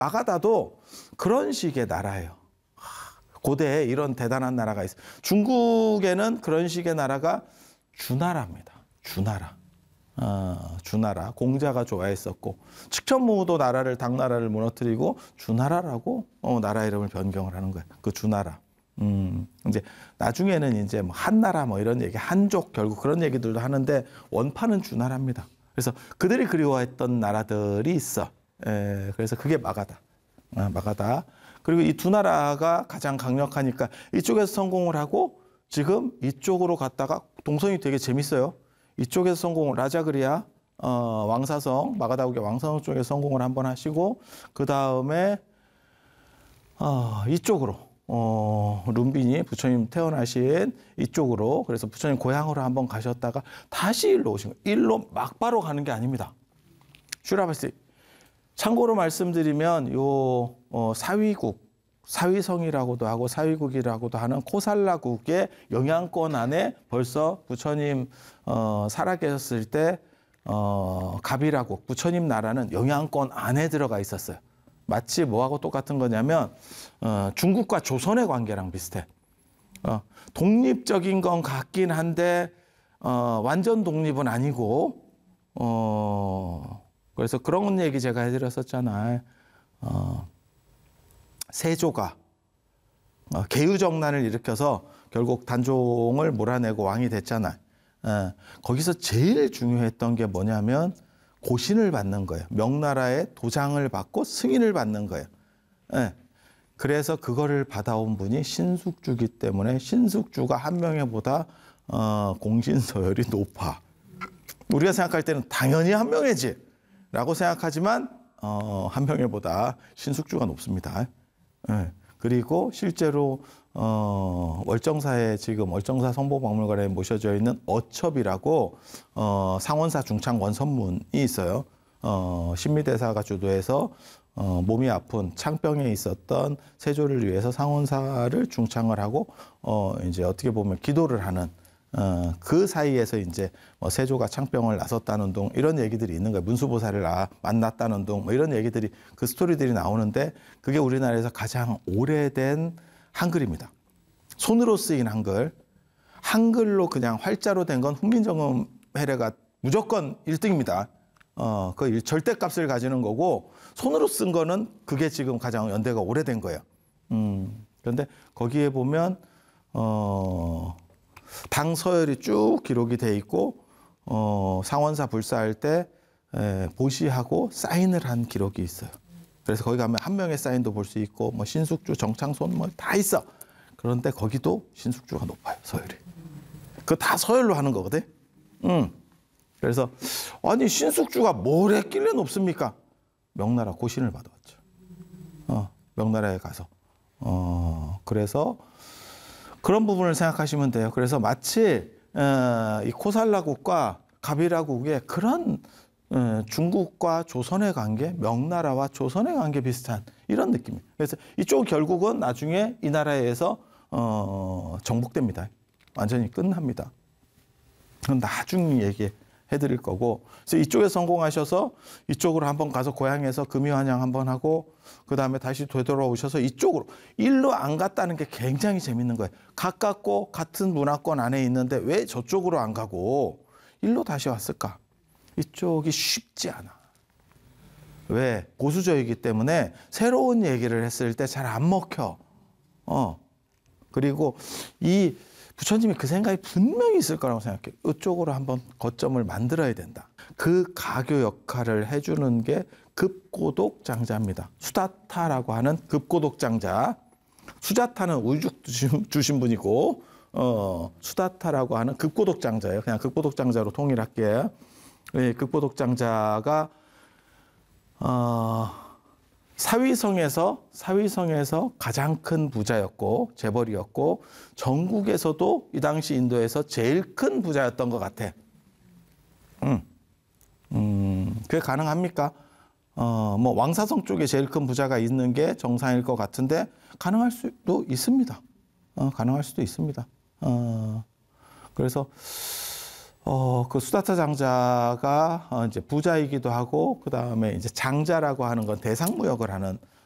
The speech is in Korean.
마가다도 그런 식의 나라예요. 고대에 이런 대단한 나라가 있어요. 중국에는 그런 식의 나라가 주나라입니다. 주나라. 주나라. 공자가 좋아했었고, 칙천무도 나라를, 당나라를 무너뜨리고 주나라라고 나라 이름을 변경을 하는 거예요. 그 주나라. 이제 나중에는 이제 뭐 한나라 뭐 이런 얘기, 한족 결국 그런 얘기들도 하는데 원판은 주나라입니다. 그래서 그들이 그리워했던 나라들이 있어. 그래서 그게 마가다. 마가다. 그리고 이 두 나라가 가장 강력하니까 이쪽에서 성공을 하고 지금 이쪽으로 갔다가 동선이 되게 재밌어요. 이쪽에서 성공을 라자그리아 왕사성 마가다국의 왕사성 쪽에 성공을 한번 하시고 그 다음에 이쪽으로 룸빈이 부처님 태어나신 이쪽으로 그래서 부처님 고향으로 한번 가셨다가 다시 일로 오신 거예요. 일로 막바로 가는 게 아닙니다. 슈라바시 참고로 말씀드리면 요 사위국 사위성이라고도 하고 사위국이라고도 하는 코살라국의 영향권 안에 벌써 부처님 살아계셨을 때 가비라국 부처님 나라는 영향권 안에 들어가 있었어요. 마치 뭐하고 똑같은 거냐면 중국과 조선의 관계랑 비슷해. 독립적인 건 같긴 한데 완전 독립은 아니고 그래서 그런 얘기 제가 해드렸었잖아요. 세조가 계유정난을 일으켜서 결국 단종을 몰아내고 왕이 됐잖아요. 거기서 제일 중요했던 게 뭐냐면 고신을 받는 거예요. 명나라의 도장을 받고 승인을 받는 거예요. 그래서 그거를 받아온 분이 신숙주기 때문에 신숙주가 한명회보다 공신서열이 높아. 우리가 생각할 때는 당연히 한명회지 라고 생각하지만 한명회보다 신숙주가 높습니다. 그리고 실제로 월정사에 지금 월정사 성보박물관에 모셔져 있는 어첩이라고 상원사 중창 원선문이 있어요. 신미대사가 주도해서 몸이 아픈 창병에 있었던 세조를 위해서 상원사를 중창을 하고 이제 어떻게 보면 기도를 하는 그 사이에서 이제 뭐 세조가 창병을 나섰다는 둥 이런 얘기들이 있는 거예요. 문수보살을 만났다는 둥 뭐 이런 얘기들이 그 스토리들이 나오는데 그게 우리나라에서 가장 오래된 한글입니다. 손으로 쓰인 한글. 한글로 그냥 활자로 된 건 훈민정음 해례가 무조건 1등입니다. 그 절대값을 가지는 거고 손으로 쓴 거는 그게 지금 가장 연대가 오래된 거예요. 그런데 거기에 보면 당 서열이 쭉 기록이 돼 있고 상원사 불사할 때 보시하고 사인을 한 기록이 있어요. 그래서 거기 가면 한 명의 사인도 볼 수 있고 뭐 신숙주, 정창손 뭐 다 있어. 그런데 거기도 신숙주가 높아요, 서열이. 그거 다 서열로 하는 거거든. 그래서 아니 신숙주가 뭘 했길래 높습니까? 명나라 고신을 받아왔죠. 명나라에 가서. 그래서 그런 부분을 생각하시면 돼요. 그래서 마치 이 코살라국과 가비라국의 그런 중국과 조선의 관계, 명나라와 조선의 관계 비슷한 이런 느낌이에요. 그래서 이쪽 결국은 나중에 이 나라에 의해서 정복됩니다. 완전히 끝납니다. 그건 나중에 얘기해드릴 거고. 그래서 이쪽에 성공하셔서 이쪽으로 한번 가서 고향에서 금이환영 한번 하고 그 다음에 다시 되돌아오셔서 이쪽으로 일로 안 갔다는 게 굉장히 재밌는 거예요. 가깝고 같은 문화권 안에 있는데 왜 저쪽으로 안 가고 일로 다시 왔을까? 이쪽이 쉽지 않아. 왜? 고수저이기 때문에 새로운 얘기를 했을 때 잘 안 먹혀. 그리고 이 부처님이 그 생각이 분명히 있을 거라고 생각해요. 이쪽으로 한번 거점을 만들어야 된다. 그 가교 역할을 해주는 게 급고독장자입니다. 수다타라고 하는 급고독장자. 수자타는 우juk 주신 분이고 수다타라고 하는 급고독장자예요. 그냥 급고독장자로 통일할게요. 급고독장자가 사위성에서 가장 큰 부자였고 재벌이었고 전국에서도 이 당시 인도에서 제일 큰 부자였던 것 같아. 그게 가능합니까? 뭐 왕사성 쪽에 제일 큰 부자가 있는 게 정상일 것 같은데 가능할 수도 있습니다. 가능할 수도 있습니다. 그래서 그 수다타 장자가 이제 부자이기도 하고, 그 다음에 이제 장자라고 하는 건 대상무역을 하는